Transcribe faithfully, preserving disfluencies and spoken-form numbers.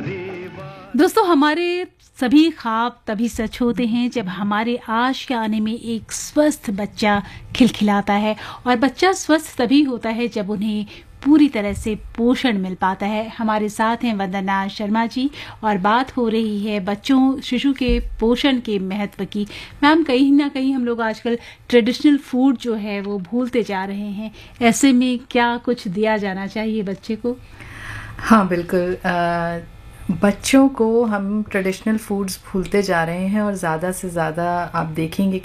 दोस्तों, हमारे सभी ख्वाब तभी सच होते हैं जब हमारे आश के आने में एक स्वस्थ बच्चा खिलखिलाता है, और बच्चा स्वस्थ तभी होता है जब उन्हें पूरी तरह से पोषण मिल पाता है। हमारे साथ हैं वंदना शर्मा जी, और बात हो रही है बच्चों शिशु के पोषण के महत्व की। मैम, कहीं ना कहीं हम लोग आजकल ट्रेडिशनल फूड जो है वो भूलते जा रहे हैं, ऐसे में क्या कुछ दिया जाना चाहिए बच्चे को? हाँ, बिल्कुल। आ, बच्चों को हम ट्रेडिशनल फूड्स भूलते जा रहे हैं, और ज़्यादा से ज़्यादा आप देखेंगे